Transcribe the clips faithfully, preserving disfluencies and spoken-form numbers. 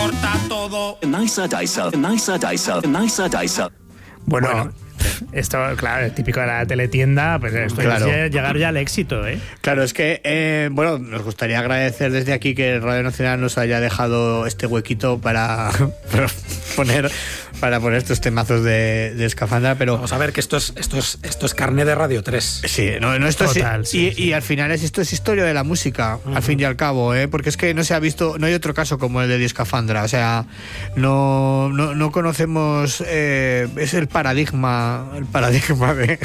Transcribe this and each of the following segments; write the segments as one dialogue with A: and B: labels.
A: corta todo.
B: Nicer Dicer, Nicer Dicer, Nicer Dicer.
C: Bueno, bueno, esto, claro, es típico de la teletienda, pues esto
D: claro.
C: es llegar ya al éxito, ¿eh?
D: Claro, es que, eh, bueno, nos gustaría agradecer desde aquí que Radio Nacional nos haya dejado este huequito para, para poner para poner estos temazos de, de Escafandra, pero...
A: Vamos a ver que esto es esto es esto es carné de Radio tres.
D: Sí, no, no esto
C: Total,
D: es,
C: sí,
D: y,
C: sí.
D: y al final es, esto es historia de la música, uh-huh. al fin y al cabo, ¿eh? Porque es que no se ha visto, no hay otro caso como el de Escafandra, o sea, no, no, no conocemos, eh, es el paradigma, el paradigma de...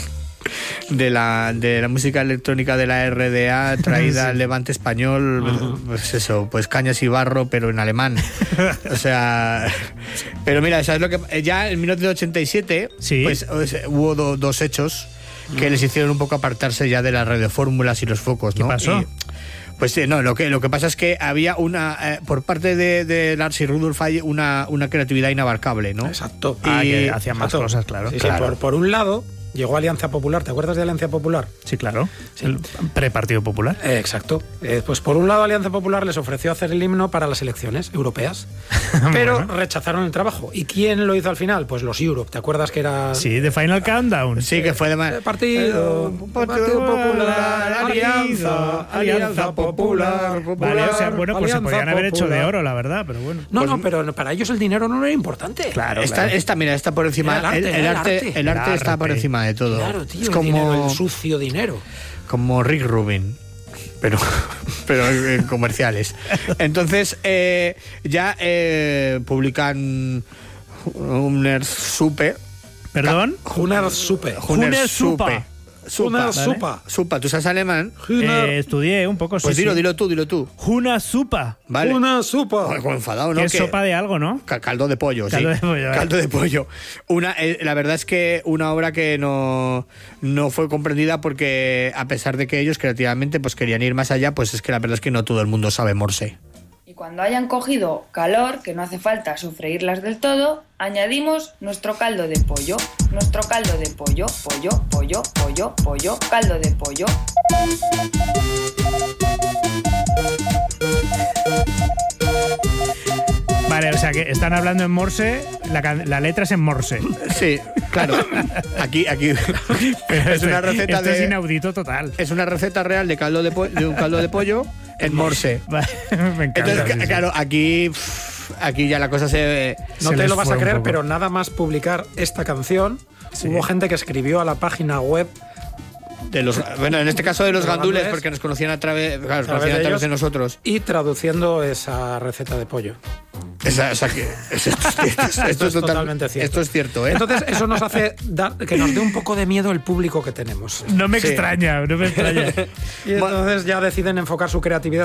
D: De la, de la música electrónica de la R D A traída sí. al Levante español, uh-huh. pues eso, pues cañas y barro, pero en alemán. O sea, pero mira, ¿sabes lo que? Ya en mil novecientos ochenta y siete
C: ¿Sí?
D: pues, hubo do, dos hechos que uh-huh. les hicieron un poco apartarse ya de las radiofórmulas y los focos, ¿no?
C: ¿Qué pasó?
D: Y, pues no, lo que lo que pasa es que había una eh, por parte de, de Lars y Rudolf hay una, una creatividad inabarcable, ¿no?
A: Exacto.
C: Y ah, que
A: hacían
C: más cosas, claro.
A: Sí,
C: claro.
A: Sí, por, por un lado llegó Alianza Popular, ¿te acuerdas de Alianza Popular?
C: Sí, claro.
A: Sí.
C: El pre-Partido Popular.
A: Eh, exacto. Eh, pues por un lado Alianza Popular les ofreció hacer el himno para las elecciones europeas, pero bueno. rechazaron el trabajo. ¿Y quién lo hizo al final? Pues los Europe. ¿Te acuerdas que era...?
C: Sí, de Final Countdown.
D: Sí, que fue de...
A: Eh, partido, eh, partido Popular, Alianza, Alianza Popular, Popular.
C: Vale, o sea, bueno, pues
A: Alianza
C: se podían haber hecho de
A: Popular.
C: oro, la verdad, pero bueno.
A: No,
C: pues,
A: no, pero para ellos el dinero no era importante.
C: Claro,
D: esta,
C: claro.
D: esta, mira, está por encima...
A: El arte,
D: el, el,
A: el
D: arte,
A: arte.
D: el arte
C: El
D: está
C: arte.
D: por encima de todo.
A: Claro, tío,
D: es
A: el
D: como...
A: dinero, el sucio dinero.
D: Como Rick Rubin, pero, pero en comerciales. Entonces, eh, ya eh, publican Hunner Supe.
C: ¿Perdón?
A: Hunner Supe.
C: Hunner Supa.
D: Supa,
A: Hunner Supa.
D: Supa, ¿tú sabes alemán?
C: Eh, estudié un poco, sí.
D: Pues dilo,
C: sí.
D: dilo tú, dilo tú.
C: Una supa.
D: Vale.
A: Una supa.
D: Joder, como enfadado, ¿no?
C: Que es
D: Que-
C: sopa de algo, ¿no?
D: Ca- Caldo de pollo,
C: Caldo
D: sí.
C: de pollo, vale.
D: Caldo de pollo. Una, eh, la verdad es que una obra que no, no fue comprendida porque, a pesar de que ellos creativamente pues querían ir más allá, pues es que la verdad es que no todo el mundo sabe Morse.
E: Y cuando hayan cogido calor, que no hace falta sofreírlas del todo, añadimos nuestro caldo de pollo. Nuestro caldo de pollo, pollo, pollo, pollo, pollo, caldo de pollo.
C: Vale, o sea que están hablando en Morse, la, can- la letra es en Morse.
D: Sí, claro. Aquí, aquí
C: Pero
D: es
C: esto-
D: una receta
C: esto es
D: de
C: inaudito total.
D: es una receta real de caldo de, po- de un caldo de pollo en Morse.
C: Vale, me encanta.
D: Entonces,
C: sí,
D: ca-
C: sí.
D: claro, aquí pff, aquí ya la cosa se
A: No
C: Se
A: te
C: les
A: lo vas
C: fue
A: a
C: un
A: creer,
C: poco.
A: pero nada más publicar esta canción,
C: Sí.
A: hubo gente que escribió a la página web
D: de los bueno, en este caso de los
A: De los
D: gandules,
A: gandules,
D: porque nos conocían a través, claro, nos
A: a través
D: conocían a
A: de
D: través de
A: ellos.
D: nosotros.
A: y traduciendo esa receta de pollo.
D: Esa- o sea que es- esto, es- esto es- esto es total-
A: totalmente cierto.
D: Esto es cierto, ¿eh?
A: Entonces, eso nos hace dar, que nos dé un poco de miedo el público que tenemos.
C: No me
D: Sí.
C: extraña, no me extraña.
A: Y entonces ya deciden enfocar su creatividad